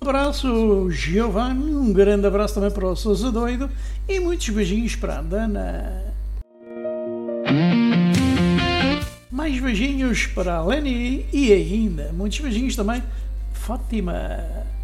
abraço, Giovanni, um grande abraço também para o Sousa Doido e muitos beijinhos para a Dana. Mais beijinhos para a Leni e ainda muitos beijinhos também, Fátima.